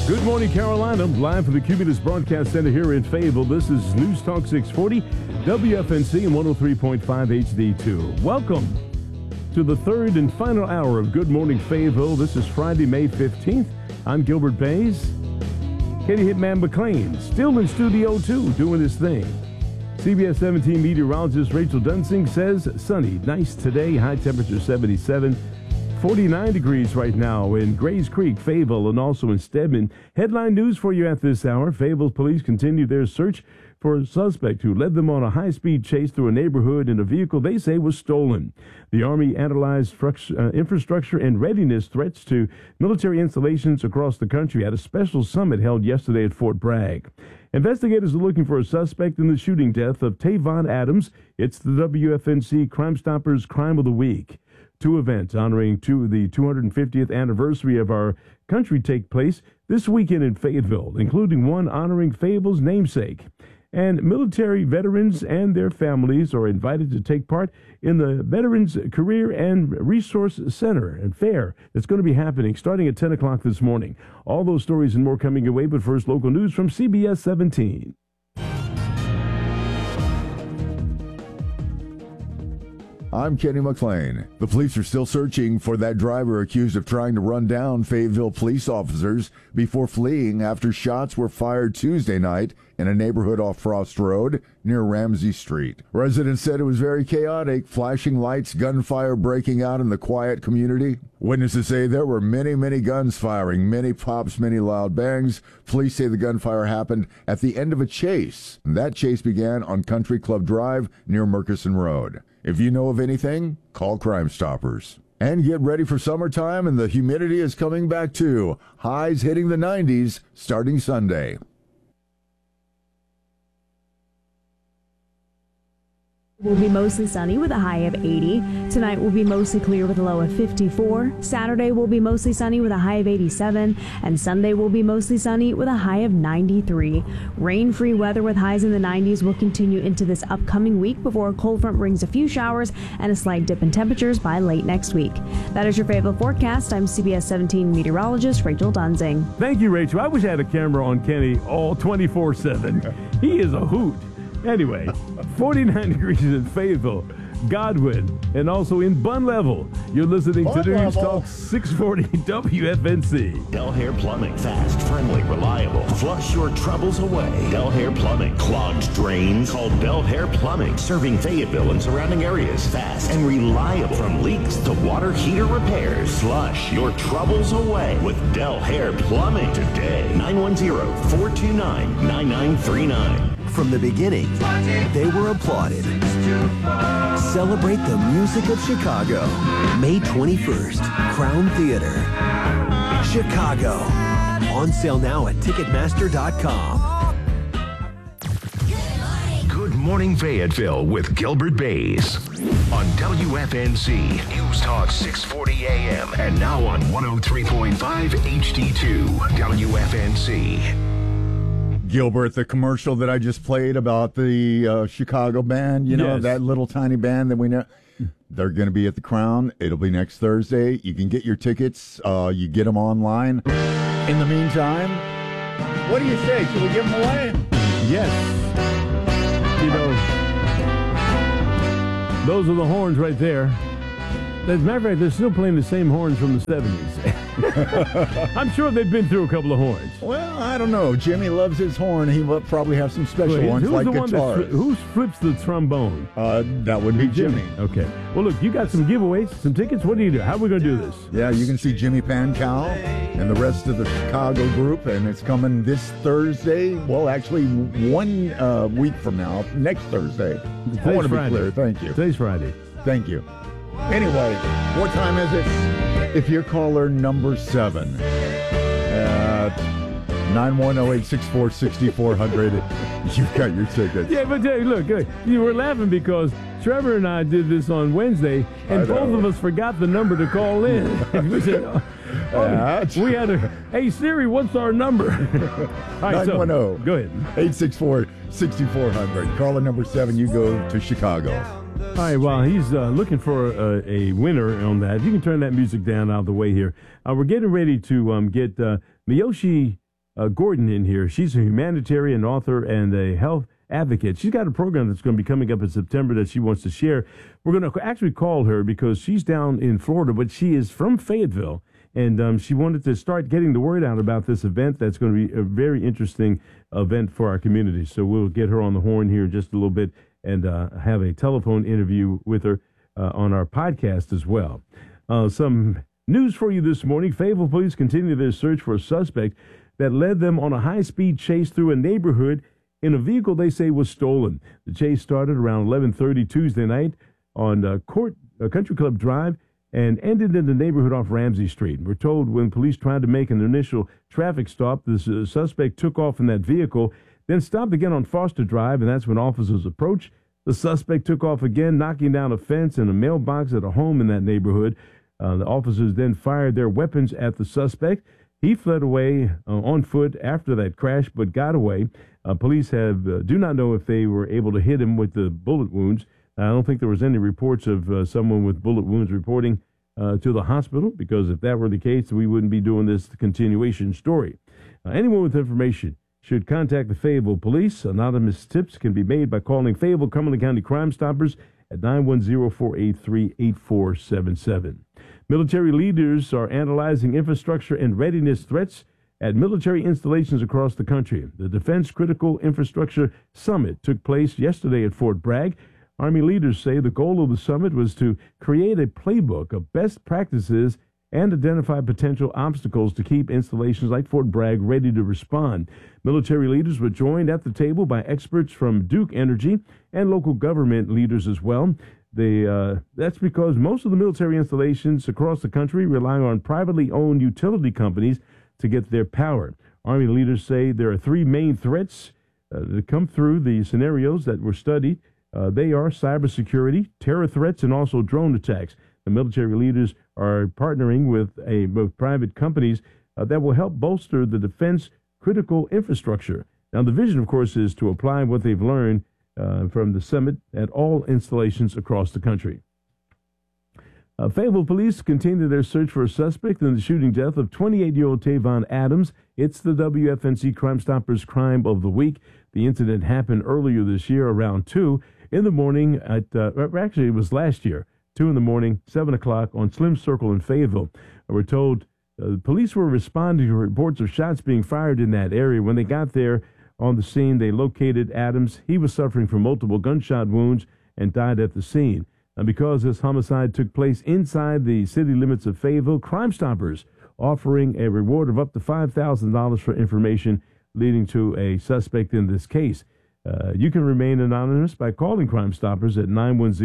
Good morning, Carolina. Live from the Cumulus Broadcast Center here in Fayetteville. This is News Talk 640, WFNC and 103.5 HD2. Welcome to the third and final hour of Good Morning Fayetteville. This is Friday, May 15th. I'm Gilbert Bays. Katie Hitman McLean still in Studio 2 doing his thing. CBS 17 meteorologist Rachel Dunsing says sunny, nice today, high temperature 77. 49 degrees right now in Grays Creek, Fayetteville, and also in Stedman. Headline news for you at this hour. Fayetteville police continue their search for a suspect who led them on a high-speed chase through a neighborhood in a vehicle they say was stolen. The Army analyzed infrastructure and readiness threats to military installations across the country at a special summit held yesterday at Fort Bragg. Investigators are looking for a suspect in the shooting death of Tavon Adams. It's the WFNC Crime Stoppers Crime of the Week. Two events honoring the 250th anniversary of our country take place this weekend in Fayetteville, including one honoring Fayetteville's namesake. And military veterans and their families are invited to take part in the Veterans Career and Resource Center and Fair that's going to be happening starting at 10 o'clock this morning. All those stories and more coming your way, but first, local news from CBS 17. I'm Kenny McLean. The police are still searching for that driver accused of trying to run down Fayetteville police officers before fleeing after shots were fired Tuesday night in a neighborhood off Frost Road near Ramsey Street. Residents said it was very chaotic, flashing lights, gunfire breaking out in the quiet community. Witnesses say there were many guns firing, many pops, many loud bangs. Police say the gunfire happened at the end of a chase. That chase began on Country Club Drive near Murkison Road. If you know of anything, call Crime Stoppers. And get ready for summertime, and the humidity is coming back too. Highs hitting the 90s starting Sunday. Will be mostly sunny with a high of 80. Tonight will be mostly clear with a low of 54. Saturday will be mostly sunny with a high of 87. And Sunday will be mostly sunny with a high of 93. Rain-free weather with highs in the 90s will continue into this upcoming week before a cold front brings a few showers and a slight dip in temperatures by late next week. That is your Fayetteville forecast. I'm CBS 17 meteorologist Rachel Dunsing. Thank you, Rachel. I wish I had a camera on Kenny all 24/7. He is a hoot. Anyway, 49 degrees in Fayetteville, Godwin, and also in Bun Level. You're listening to News Talk 640 WFNC. Del Hair Plumbing. Fast, friendly, reliable. Flush your troubles away. Del Hair Plumbing. Clogged drains? Call Del Hair Plumbing. Serving Fayetteville and surrounding areas. Fast and reliable. From leaks to water heater repairs. Flush your troubles away with Del Hair Plumbing today. 910-429-9939. From the beginning, they were applauded. Celebrate the music of Chicago. May 21st, Crown Theater. Chicago. On sale now at Ticketmaster.com. Good morning, Fayetteville with Gilbert Bays. On WFNC, News Talk 640 AM. And now on 103.5 HD2, WFNC. Gilbert, the commercial that I just played about the Chicago band, you know, Yes. that little tiny band that we know, they're going to be at the Crown. It'll be next Thursday. You can get your tickets. You get them online. In the meantime, what do you say? Should we give them away? Yes. You know, those are the horns right there. As a matter of fact, they're still playing the same horns from the 70s. I'm sure they've been through a couple of horns. Well, I don't know. Jimmy loves his horn. He will probably have some special ones Who's like the one guitars. who flips the trombone? That would be Jimmy. Okay. Well, look, you got some giveaways, some tickets. What do you do? How are we going to do this? Yeah, you can see Jimmy Pankow and the rest of the Chicago group, and it's coming this Thursday. Well, actually, 1 week from now, next Thursday. I want to be clear. Thank you. Today's Friday. Thank you. Anyway, what time is it? If you're caller number 7 at 910-864-6400, you've got your tickets. Yeah, but look, you were laughing because Trevor and I did this on Wednesday, and both of us forgot the number to call in. We said, we had hey, Siri, what's our number? All right, 910. Go ahead. 864-6400. Caller number 7, you go to Chicago. All right, well, he's looking for a winner on that. You can turn that music down out of the way here. We're getting ready to get Miyoshi Gordon in here. She's a humanitarian author and a health advocate. She's got a program that's going to be coming up in September that she wants to share. We're going to actually call her because she's down in Florida, but she is from Fayetteville, and she wanted to start getting the word out about this event that's going to be a very interesting event for our community. So we'll get her on the horn here in just a little bit and have a telephone interview with her on our podcast as well. Some news for you this morning. Fayetteville police continue their search for a suspect that led them on a high-speed chase through a neighborhood in a vehicle they say was stolen. The chase started around 11:30 Tuesday night on Country Club Drive and ended in the neighborhood off Ramsey Street. We're told when police tried to make an initial traffic stop, the suspect took off in that vehicle, then stopped again on Foster Drive, and that's when officers approached. The suspect took off again, knocking down a fence and a mailbox at a home in that neighborhood. The officers then fired their weapons at the suspect. He fled away on foot after that crash, but got away. Police do not know if they were able to hit him with the bullet wounds. I don't think there was any reports of someone with bullet wounds reporting to the hospital, because if that were the case, we wouldn't be doing this continuation story. Anyone with information should contact the Fayetteville Police. Anonymous tips can be made by calling Fayetteville Cumberland County Crime Stoppers at 910-483-8477. Military leaders are analyzing infrastructure and readiness threats at military installations across the country. The Defense Critical Infrastructure Summit took place yesterday at Fort Bragg. Army leaders say the goal of the summit was to create a playbook of best practices and identify potential obstacles to keep installations like Fort Bragg ready to respond. Military leaders were joined at the table by experts from Duke Energy and local government leaders as well. That's because most of the military installations across the country rely on privately owned utility companies to get their power. Army leaders say there are three main threats that come through the scenarios that were studied. They are cybersecurity, terror threats, and also drone attacks. The military leaders are partnering with private companies that will help bolster the defense critical infrastructure. Now, the vision, of course, is to apply what they've learned from the summit at all installations across the country. Fayetteville police continue their search for a suspect in the shooting death of 28-year-old Tavon Adams. It's the WFNC Crime Stoppers Crime of the Week. The incident happened earlier this year around 2 in the morning actually it was last year, 2 in the morning, 7 o'clock on Slim Circle in Fayetteville. We're told police were responding to reports of shots being fired in that area. When they got there on the scene, they located Adams. He was suffering from multiple gunshot wounds and died at the scene. And because this homicide took place inside the city limits of Fayetteville, Crime Stoppers offering a reward of up to $5,000 for information leading to a suspect in this case. You can remain anonymous by calling Crime Stoppers at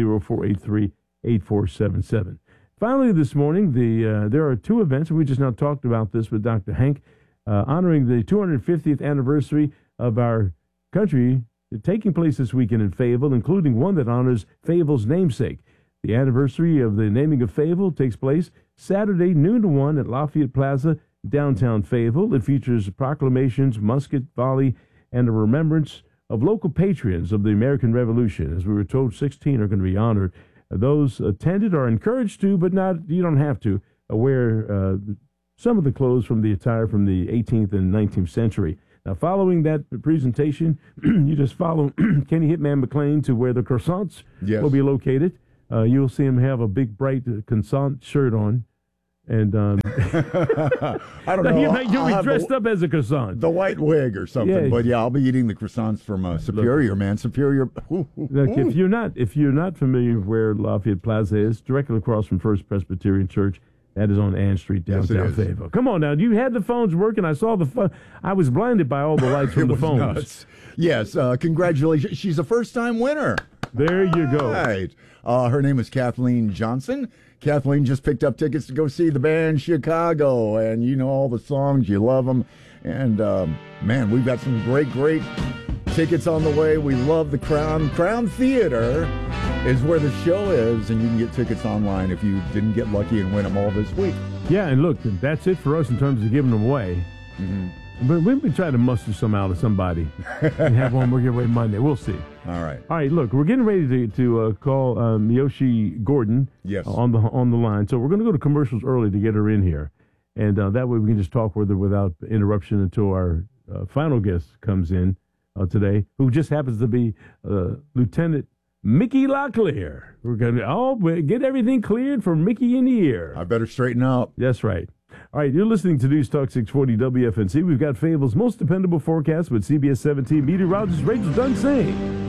910-483-8477. Finally, this morning, there are two events, and we just now talked about this with Dr. Hank, honoring the 250th anniversary of our country taking place this weekend in Fayetteville, including one that honors Fayetteville's namesake. The anniversary of the naming of Fayetteville takes place Saturday, noon to 1 at Lafayette Plaza, downtown Fayetteville. It features proclamations, musket volley, and a remembrance of local patrons of the American Revolution. As we were told, 16 are going to be honored. Those attended are encouraged to, but you don't have to, wear some of the clothes from the attire from the 18th and 19th century. Now, following that presentation, you just follow Kenny Hitman McLean to where the croissants will be located. You'll see him have a big, bright croissant shirt on. And I don't know. You'll be dressed up as a croissant. The white wig or something. Yeah. But yeah, I'll be eating the croissants from Superior, man. Superior. Look, if you're not familiar with where Lafayette Plaza is, directly across from First Presbyterian Church, that is on Ann Street, downtown Fayetteville. Come on now. You had the phones working. I saw the phone. I was blinded by all the lights from the phones. Nuts. Yes. Congratulations. She's a first-time winner. There you go. Right. Her name is Kathleen Johnson. Kathleen just picked up tickets to go see the band Chicago. And you know all the songs. You love them. And, man, we've got some great tickets on the way. We love the Crown. Crown Theater is where the show is, and you can get tickets online if you didn't get lucky and win them all this week. Yeah, and look, that's it for us in terms of giving them away. Mm-hmm. But we've been trying to muster some out of somebody and have one we'll give away Monday. We'll see. All right. All right, look, we're getting ready to call Miyoshi Gordon on the line. So we're going to go to commercials early to get her in here. And that way we can just talk with her without interruption until our final guest comes in today, who just happens to be Lieutenant Mickey Locklear. We're going to get everything cleared for Mickey in the ear. I better straighten out. That's right. All right, you're listening to News Talk 640 WFNC. We've got Fable's most dependable forecast with CBS 17 meteorologist Rachel Dunsing.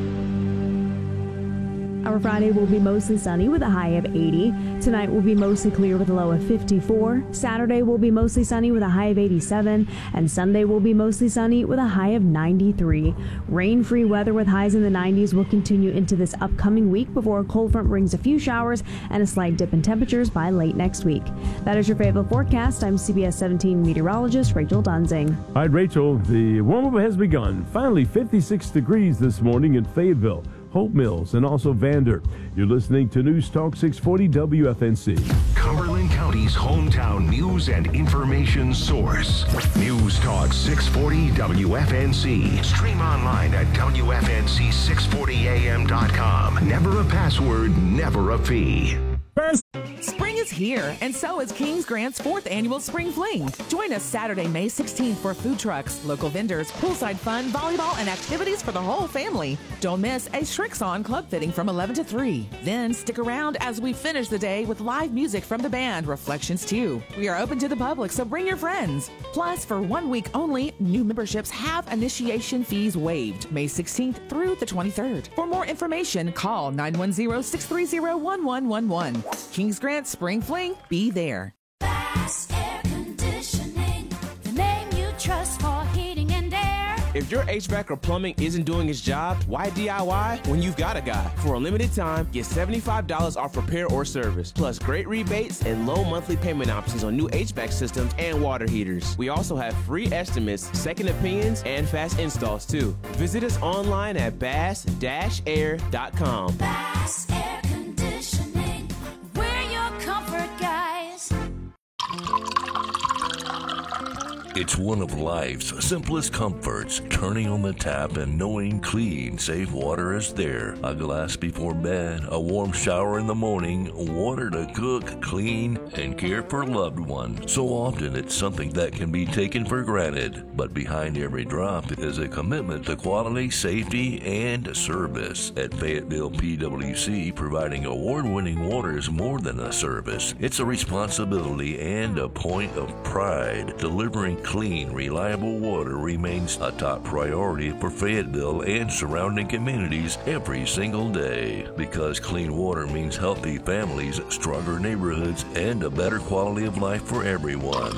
Our Friday will be mostly sunny with a high of 80. Tonight will be mostly clear with a low of 54. Saturday will be mostly sunny with a high of 87. And Sunday will be mostly sunny with a high of 93. Rain-free weather with highs in the 90s will continue into this upcoming week before a cold front brings a few showers and a slight dip in temperatures by late next week. That is your Fayetteville forecast. I'm CBS 17 meteorologist Rachel Dunsing. All right, Rachel, the warm-up has begun. Finally, 56 degrees this morning in Fayetteville, Hope Mills, and also Vander. You're listening to News Talk 640 WFNC. Cumberland County's hometown news and information source. News Talk 640 WFNC. Stream online at WFNC640am.com. Never a password, never a fee. Spring is here, and so is Kings Grant's 4th annual Spring Fling. Join us Saturday, May 16th for food trucks, local vendors, poolside fun, volleyball, and activities for the whole family. Don't miss a Shrix-On club fitting from 11 to 3. Then stick around as we finish the day with live music from the band Reflections 2. We are open to the public, so bring your friends. Plus, for 1 week only, new memberships have initiation fees waived May 16th through the 23rd. For more information, call 910-630-1111. Kings Grant Spring Fling, be there. Bass Air Conditioning, the name you trust for heating and air. If your HVAC or plumbing isn't doing its job, why DIY when you've got a guy? For a limited time, get $75 off repair or service, plus great rebates and low monthly payment options on new HVAC systems and water heaters. We also have free estimates, second opinions, and fast installs too. Visit us online at bass-air.com. Bass Air Conditioning, we're your comfort guys. It's one of life's simplest comforts, turning on the tap and knowing clean, safe water is there. A glass before bed, a warm shower in the morning, water to cook, clean, and care for a loved one. So often it's something that can be taken for granted, but behind every drop is a commitment to quality, safety, and service. At Fayetteville PWC, providing award-winning water is more than a service. It's a responsibility and a point of pride. Delivering clean, reliable water remains a top priority for Fayetteville and surrounding communities every single day. Because clean water means healthy families, stronger neighborhoods, and a better quality of life for everyone.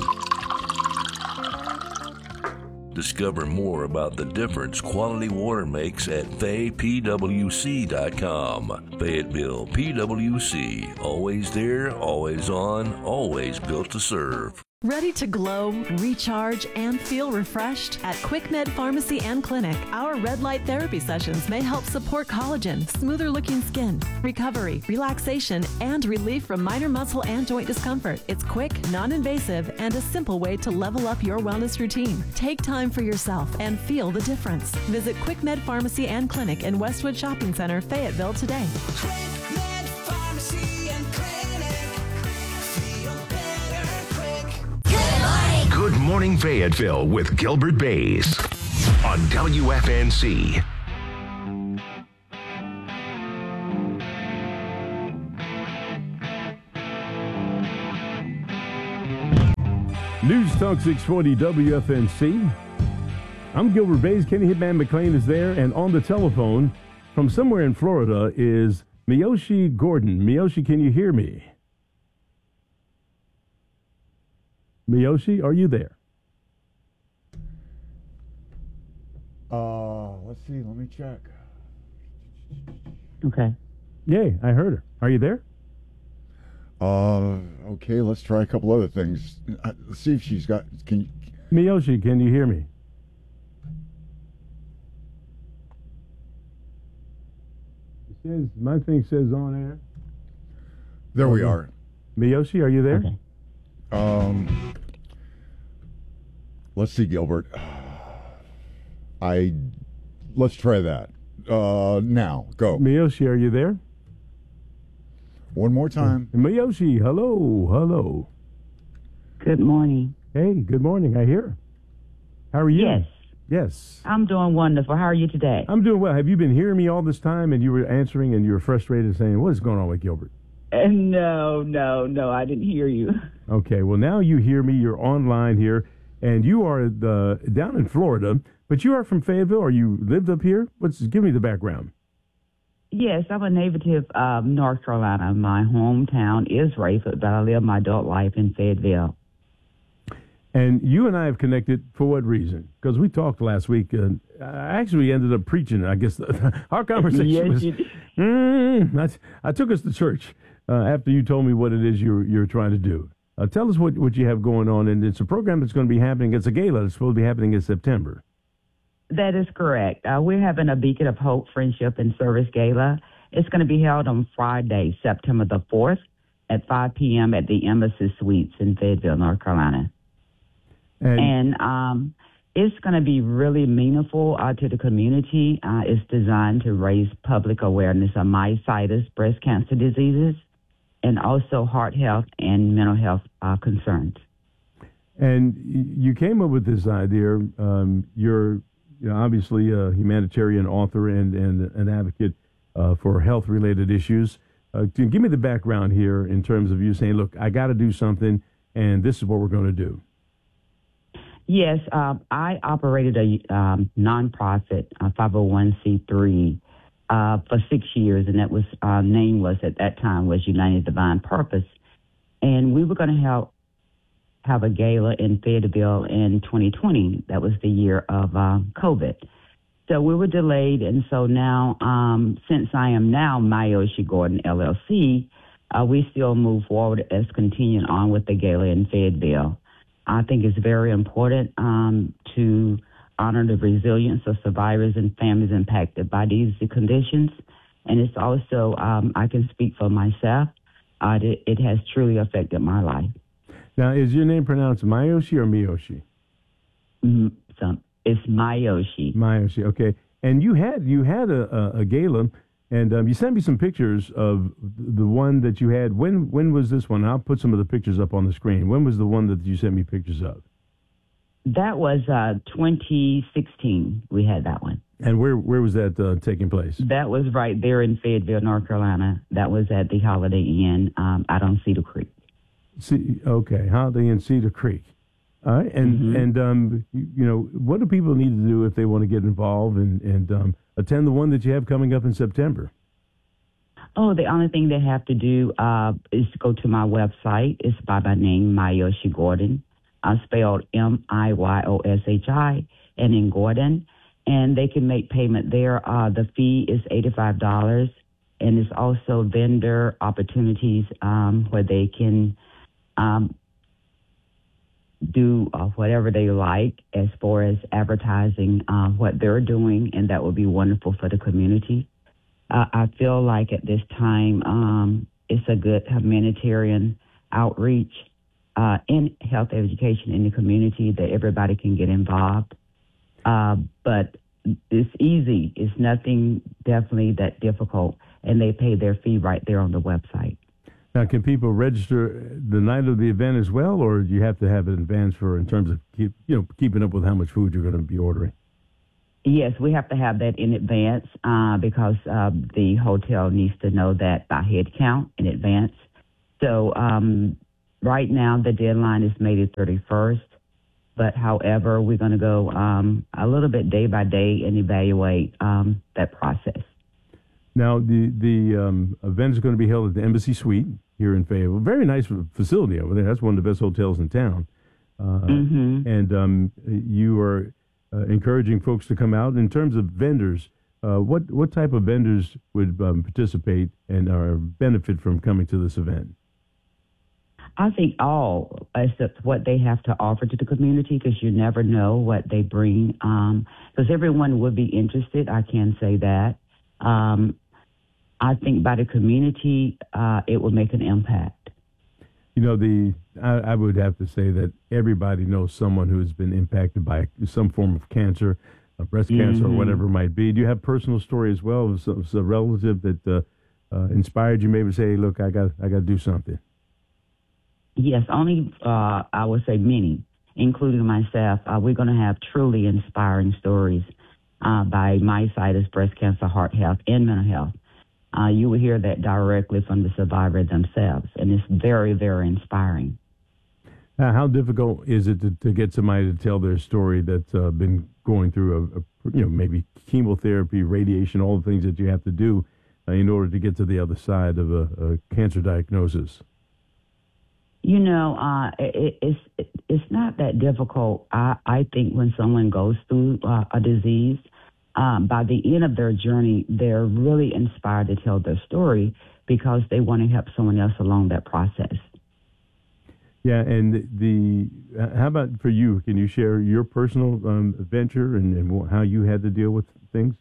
Discover more about the difference quality water makes at faypwc.com. Fayetteville PWC, always there, always on, always built to serve. Ready to glow, recharge, and feel refreshed? At QuickMed Pharmacy and Clinic, our red light therapy sessions may help support collagen, smoother looking skin, recovery, relaxation, and relief from minor muscle and joint discomfort. It's quick, non-invasive, and a simple way to level up your wellness routine. Take time for yourself and feel the difference. Visit QuickMed Pharmacy and Clinic in Westwood Shopping Center, Fayetteville today. QuickMed Pharmacy and Clinic, feel better quick. Good Morning Fayetteville with Gilbert Bays on WFNC. News Talk 640 WFNC. I'm Gilbert Bays. Kenny Hitman McLean is there, and on the telephone from somewhere in Florida is Miyoshi Gordon. Miyoshi, can you hear me? Miyoshi, are you there? Let's see. Let me check. Okay. Yay, I heard her. Are you there? Okay, let's try a couple other things. Let's see if she's got... Miyoshi, can you hear me? It says, my thing says on air. There we are. Miyoshi, are you there? Okay. Let's see, Gilbert. Let's try that. Now, go. Miyoshi, are you there? One more time. Miyoshi, hello, hello. Good morning. Hey, good morning. I hear. How are you? Yes. Yes. I'm doing wonderful. How are you today? I'm doing well. Have you been hearing me all this time and you were answering and you were frustrated saying, what is going on with Gilbert? No, I didn't hear you. Okay, well, now you hear me. You're online here, and you are down in Florida, but you are from Fayetteville, or you lived up here? Give me the background. Yes, I'm a native of North Carolina. My hometown is Rayford, but I live my adult life in Fayetteville. And you and I have connected for what reason? Because we talked last week, and I actually ended up preaching. I guess our conversation was. I took us to church after you told me what it is you're trying to do. Tell us what you have going on, and it's a program that's going to be happening. It's a gala that's supposed to be happening in September. That is correct. We're having a Beacon of Hope, Friendship, and Service Gala. It's going to be held on Friday, September the 4th at 5 p.m. at the Embassy Suites in Fayetteville, North Carolina. And it's going to be really meaningful to the community. It's designed to raise public awareness of myositis, breast cancer diseases, and also heart health and mental health concerns. And you came up with this idea. You're obviously a humanitarian author and an advocate for health-related issues. Give me the background here in terms of you saying, look, I got to do something, and this is what we're going to do. Yes, I operated a nonprofit, 501c3, for 6 years, and that was name was at that time was United Divine Purpose, and we were going to have a gala in Fayetteville in 2020. That was the year of COVID, so we were delayed, and so now since I am now Mayoshi Gordon LLC, we still move forward as continuing on with the gala in Fayetteville. I think it's very important to honor the resilience of survivors and families impacted by these conditions. And it's also, I can speak for myself, it has truly affected my life. Now, is your name pronounced Mayoshi or Miyoshi? It's Mayoshi. Mayoshi, okay. And you had a gala, and you sent me some pictures of the one that you had. When was this one? I'll put some of the pictures up on the screen. When was the one that you sent me pictures of? That was 2016. We had that one. And where was that taking place? That was right there in Fayetteville, North Carolina. That was at the Holiday Inn out on Cedar Creek. Okay, Holiday Inn, Cedar Creek. All right, and what do people need to do if they want to get involved and attend the one that you have coming up in September? Oh, the only thing they have to do is to go to my website. It's by my name, Mayoshi Gordon. Spelled Miyoshi, and in Gordon, and they can make payment there. The fee is $85, and it's also vendor opportunities where they can do whatever they like as far as advertising what they're doing, and that would be wonderful for the community. I feel like at this time it's a good humanitarian outreach in health education in the community that everybody can get involved. But it's easy. It's nothing definitely that difficult, and they pay their fee right there on the website. Now, can people register the night of the event as well, or do you have to have it in advance in terms of keeping up with how much food you're going to be ordering? Yes, we have to have that in advance because the hotel needs to know that by head count in advance. So right now the deadline is May the 31st, but however, we're going to go a little bit day by day and evaluate that process. Now, the event is going to be held at the Embassy Suite here in Fayetteville. Very nice facility over there. That's one of the best hotels in town. And you are encouraging folks to come out. In terms of vendors, what type of vendors would participate and benefit from coming to this event? I think all, except what they have to offer to the community, because you never know what they bring. Because everyone would be interested, I can say that. I think by the community, it will make an impact. I would have to say that everybody knows someone who has been impacted by some form of cancer, breast cancer, or whatever it might be. Do you have personal story as well of a relative that inspired you maybe to say, look, I got to do something? Yes, only, I would say many, including myself. We're going to have truly inspiring stories by myositis, breast cancer, heart health, and mental health. You will hear that directly from the survivor themselves, and it's very, very inspiring. How difficult is it to get somebody to tell their story that's been going through maybe chemotherapy, radiation, all the things that you have to do in order to get to the other side of a cancer diagnosis? It's not that difficult. I think when someone goes through a disease, by the end of their journey, they're really inspired to tell their story because they want to help someone else along that process. Yeah, and how about for you? Can you share your personal adventure and how you had to deal with things?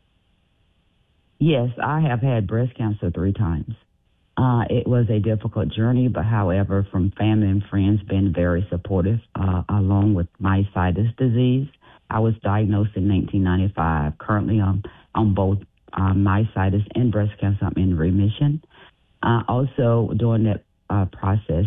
Yes, I have had breast cancer 3 times. It was a difficult journey, but however, from family and friends being very supportive, along with myositis disease. I was diagnosed in 1995. Currently, on both myositis and breast cancer, I'm in remission. Also, during that process,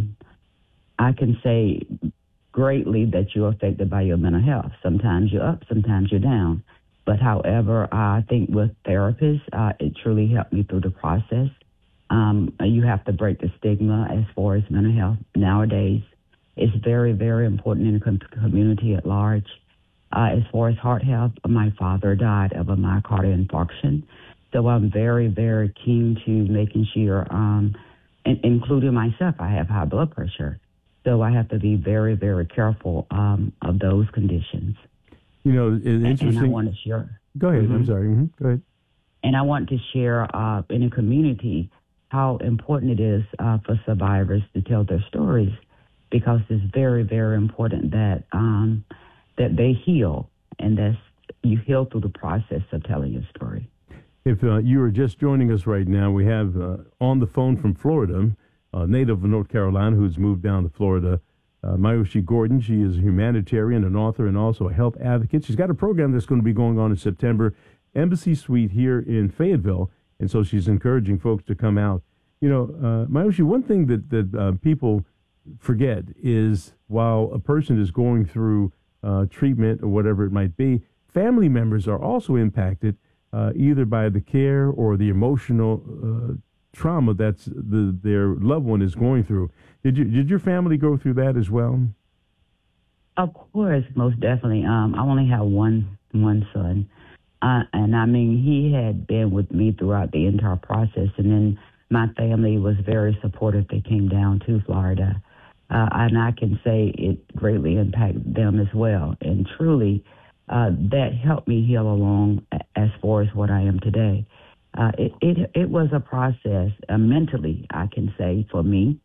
I can say greatly that you're affected by your mental health. Sometimes you're up, sometimes you're down. But however, I think with therapists, it truly helped me through the process. You have to break the stigma as far as mental health nowadays. It's very, very important in the community at large. As far as heart health, my father died of a myocardial infarction. So I'm very, very keen to making sure, including myself, I have high blood pressure. So I have to be very, very careful of those conditions. It's interesting. And I want to share. Go ahead. I'm sorry. Go ahead. And I want to share in a community how important it is for survivors to tell their stories, because it's very, very important that that they heal, and that you heal through the process of telling your story. If you are just joining us right now, we have on the phone from Florida, native of North Carolina, who's moved down to Florida, Myoshi Gordon. She is a humanitarian, an author, and also a health advocate. She's got a program that's going to be going on in September, Embassy Suite here in Fayetteville, and so she's encouraging folks to come out. Myoshi, one thing that people forget is while a person is going through treatment or whatever it might be, family members are also impacted either by the care or the emotional trauma that's their loved one is going through. Did your family go through that as well? Of course, most definitely. I only have one son, and I mean he had been with me throughout the entire process, and then my family was very supportive. They came down to Florida. And I can say it greatly impacted them as well. And truly, that helped me heal along as far as what I am today. It was a process mentally, I can say, for me.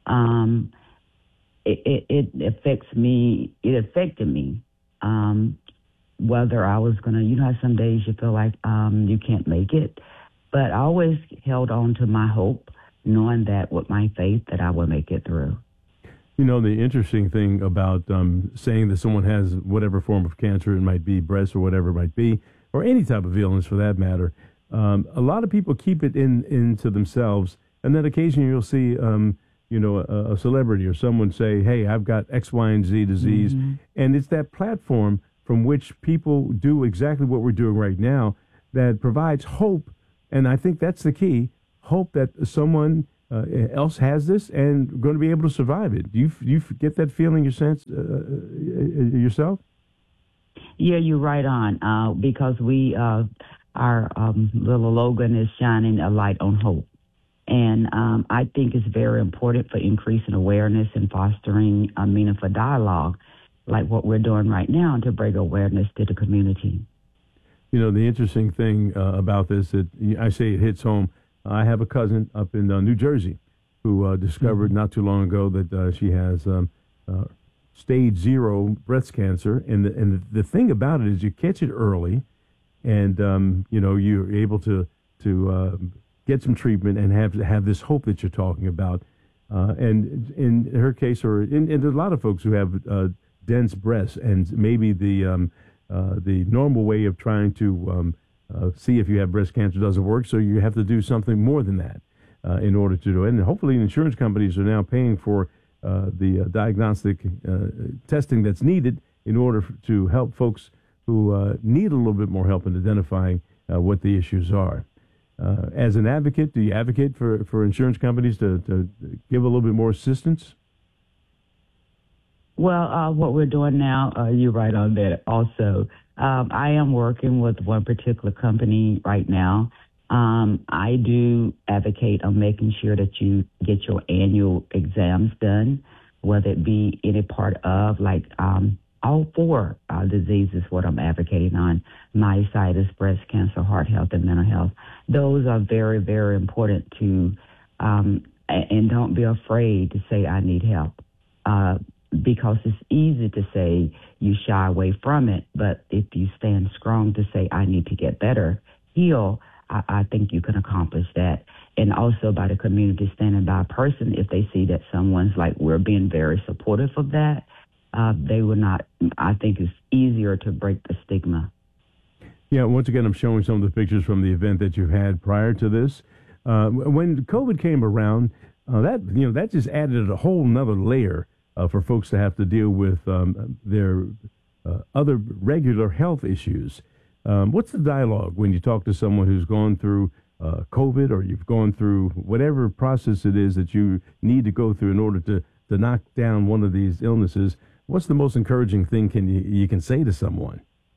It affected me, whether I was going to, how some days you feel like you can't make it. But I always held on to my hope, knowing that with my faith that I would make it through. The interesting thing about saying that someone has whatever form of cancer, it might be breast or whatever it might be, or any type of illness for that matter, a lot of people keep it into themselves, and then occasionally you'll see, a celebrity or someone say, hey, I've got X, Y, and Z disease, and it's that platform from which people do exactly what we're doing right now that provides hope, and I think that's the key, hope that someone else has this and going to be able to survive it. Do you get that feeling, yourself? Yeah, you're right on. Because our little Logan is shining a light on hope, and I think it's very important for increasing awareness and fostering a meaningful dialogue, like what we're doing right now, to bring awareness to the community. The interesting thing about this, I say it hits home. I have a cousin up in New Jersey who discovered not too long ago that she has stage 0 breast cancer. And the thing about it is you catch it early and, you're able to get some treatment and have this hope that you're talking about. And in her case, or in a lot of folks who have dense breasts, and maybe the normal way of trying to see if you have breast cancer doesn't work, so you have to do something more than that in order to do it. And hopefully insurance companies are now paying for the diagnostic testing that's needed in order to help folks who need a little bit more help in identifying what the issues are. As an advocate, do you advocate for insurance companies to give a little bit more assistance? Well, what we're doing now, you're right on that also. I am working with one particular company right now. I do advocate on making sure that you get your annual exams done, whether it be any part of, like, all four diseases, what I'm advocating on: myositis, breast cancer, heart health, and mental health. Those are very, very important to, and don't be afraid to say, I need help. Because it's easy to say you shy away from it, but if you stand strong to say, I need to get better, heal, I think you can accomplish that. And also by the community standing by a person, if they see that someone's like, we're being very supportive of that, they will not, I think it's easier to break the stigma. Yeah, once again, I'm showing some of the pictures from the event that you've had prior to this. When COVID came around, that just added a whole nother layer for folks to have to deal with their other regular health issues. What's the dialogue when you talk to someone who's gone through COVID, or you've gone through whatever process it is that you need to go through in order to knock down one of these illnesses? What's the most encouraging thing you can say to someone?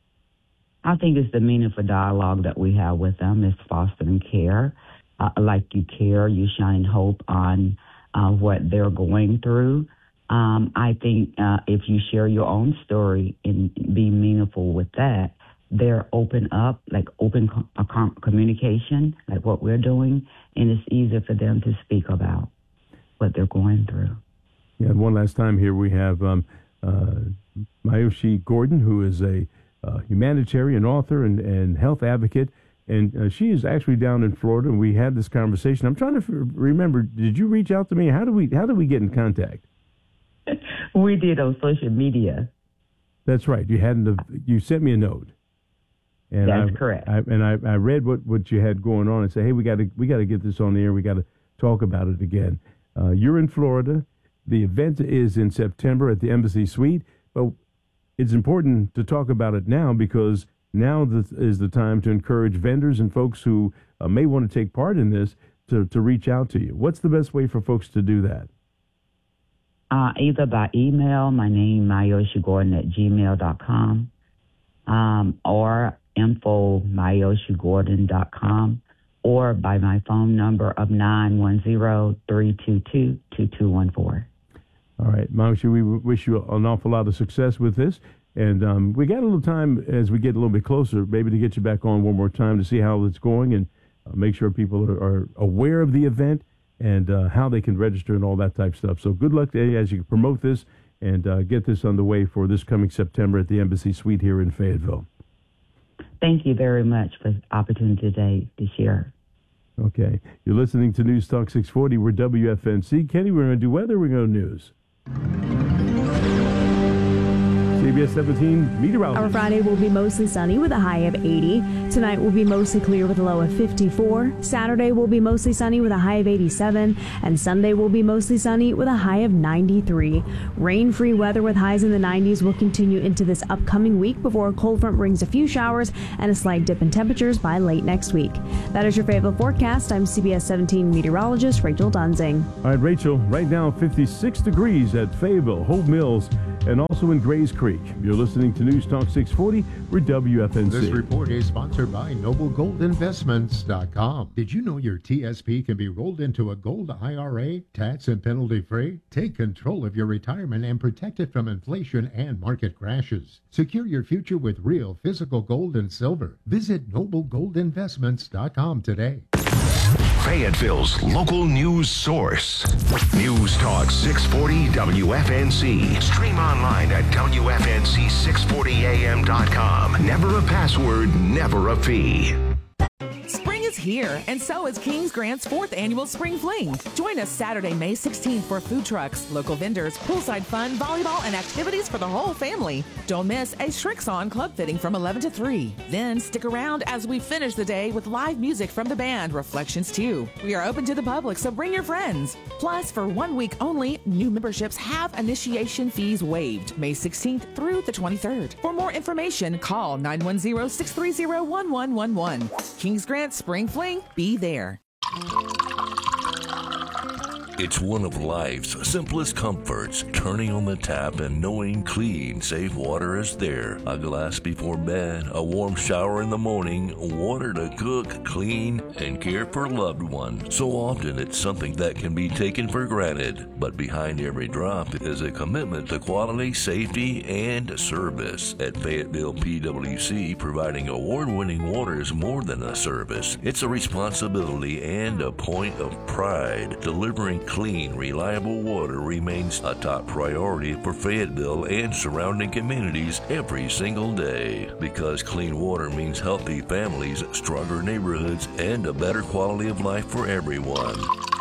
I think it's the meaningful dialogue that we have with them. It's fostering care. Like you care, you shine hope on what they're going through. I think if you share your own story and be meaningful with that, they're open up, like open communication, like what we're doing, and it's easier for them to speak about what they're going through. Yeah, one last time here we have Mayoshi Gordon, who is a humanitarian author and health advocate, and she is actually down in Florida, and we had this conversation. I'm trying to remember, did you reach out to me? How do we get in contact? We did on social media. That's right. You sent me a note. And That's correct. I read what you had going on and said, hey, we got to get this on the air. We got to talk about it again. You're in Florida. The event is in September at the Embassy Suite, but it's important to talk about it now because now is the time to encourage vendors and folks who may want to take part in this to reach out to you. What's the best way for folks to do that? Either by email, my name, mayoshigordon@gmail.com, or info@mayoshigordon.com, or by my phone number of 910-322-2214. All right, Mayoshi, we wish you an awful lot of success with this. And we got a little time as we get a little bit closer, maybe to get you back on one more time to see how it's going and make sure people are aware of the event and how they can register and all that type of stuff. So good luck to you as you promote this and get this underway for this coming September at the Embassy Suite here in Fayetteville. Thank you very much for the opportunity today to share. Okay. You're listening to News Talk 640. We're WFNC. Kenny, we're going to do weather. We're going to news. CBS 17 meteorologist. Our Friday will be mostly sunny with a high of 80. Tonight will be mostly clear with a low of 54. Saturday will be mostly sunny with a high of 87. And Sunday will be mostly sunny with a high of 93. Rain-free weather with highs in the 90s will continue into this upcoming week before a cold front brings a few showers and a slight dip in temperatures by late next week. That is your Fayetteville forecast. I'm CBS 17 meteorologist Rachel Dunzing. All right, Rachel, right now 56 degrees at Fayetteville, Hope Mills, and also in Grays Creek. You're listening to News Talk 640. We're WFNC. This report is sponsored by NobleGoldInvestments.com. Did you know your TSP can be rolled into a gold IRA, tax and penalty free? Take control of your retirement and protect it from inflation and market crashes. Secure your future with real physical gold and silver. Visit NobleGoldInvestments.com today. Fayetteville's local news source. News Talk 640 WFNC. Stream online at WFNC640am.com. Never a password, never a fee. Spring is here, and so is Kings Grant's 4th annual Spring Fling. Join us Saturday, May 16th for food trucks, local vendors, poolside fun, volleyball, and activities for the whole family. Don't miss a Shrix-On club fitting from 11 to 3. Then stick around as we finish the day with live music from the band Reflections 2. We are open to the public, so bring your friends. Plus, for 1 week only, new memberships have initiation fees waived May 16th through the 23rd. For more information, call 910-630-1111. Kings Grant Spring Fling, be there. It's one of life's simplest comforts, turning on the tap and knowing clean, safe water is there. A glass before bed, a warm shower in the morning, water to cook, clean, and care for loved ones. So often it's something that can be taken for granted, but behind every drop is a commitment to quality, safety, and service. At Fayetteville PWC, providing award-winning water is more than a service. It's a responsibility and a point of pride. Delivering clean, reliable water remains a top priority for Fayetteville and surrounding communities every single day. Because clean water means healthy families, stronger neighborhoods, and a better quality of life for everyone.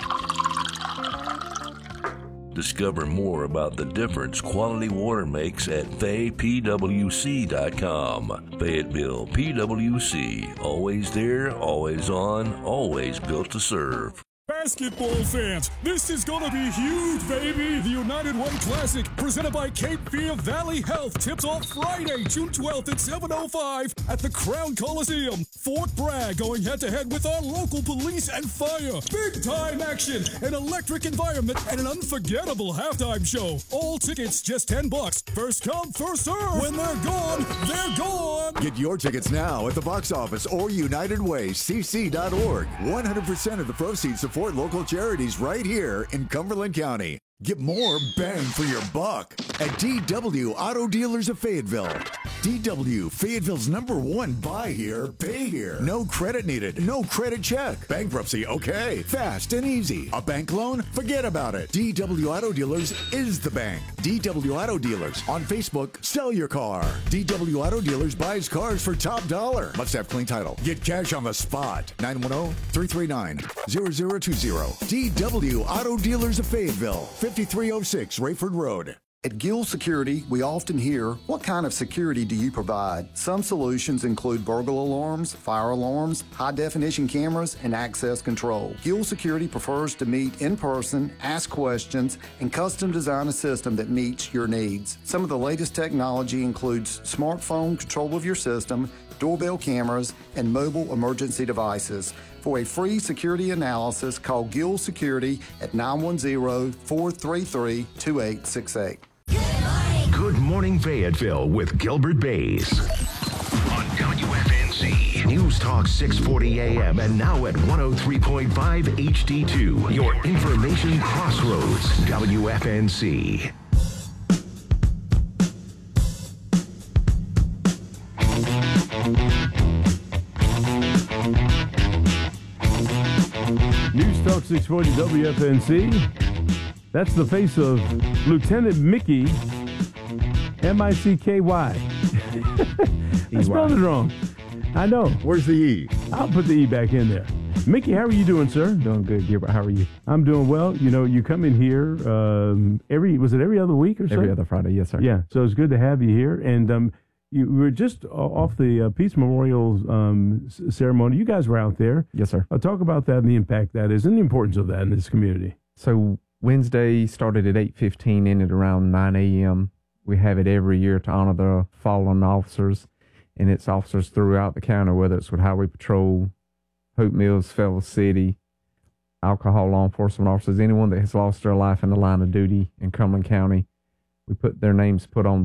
Discover more about the difference quality water makes at faypwc.com. Fayetteville PWC, always there, always on, always built to serve. Basketball fans, this is gonna be huge, baby! The United Way Classic, presented by Cape Fear Valley Health, tips off Friday, June 12th at 7:05 at the Crown Coliseum. Fort Bragg going head-to-head with our local police and fire. Big-time action, an electric environment, and an unforgettable halftime show. All tickets just $10. First come, first serve. When they're gone, they're gone. Get your tickets now at the box office or UnitedWayCC.org. 100% of the proceeds support local charities right here in Cumberland County. Get more bang for your buck at DW Auto Dealers of Fayetteville. DW, Fayetteville's #1 buy here, pay here. No credit needed, no credit check. Bankruptcy, okay. Fast and easy. A bank loan? Forget about it. DW Auto Dealers is the bank. DW Auto Dealers. On Facebook, sell your car. DW Auto Dealers buys cars for top dollar. Must have clean title. Get cash on the spot. 910-339-0020. DW Auto Dealers of Fayetteville. 5306 Rayford Road. At Gill Security, we often hear, what kind of security do you provide? Some solutions include burglar alarms, fire alarms, high-definition cameras, and access control. Gill Security prefers to meet in person, ask questions, and custom design a system that meets your needs. Some of the latest technology includes smartphone control of your system, doorbell cameras, and mobile emergency devices. For a free security analysis, call Gill Security at 910-433-2868. Good Morning Fayetteville with Gilbert Bays. On WFNZ, News Talk 640 AM and now at 103.5 HD2. Your information crossroads, WFNZ. News Talk 640 WFNZ. That's the face of Lieutenant Mickey, M-I-C-K-Y. I spelled it wrong. I know. Where's the E? I'll put the E back in there. Mickey, how are you doing, sir? Doing good, Gilbert. How are you? I'm doing well. You know, you come in here every other week or so? Every other Friday, yes, sir. Yeah, so it's good to have you here. And you were just off the Peace Memorial ceremony. You guys were out there. Yes, sir. Talk about that and the impact that is and the importance of that in this community. So Wednesday started at 8:15, ended around 9 a.m. We have it every year to honor the fallen officers, and it's officers throughout the county, whether it's with Highway Patrol, Hope Mills, Fells City, alcohol law enforcement officers, anyone that has lost their life in the line of duty in Cumberland County. We put their names put on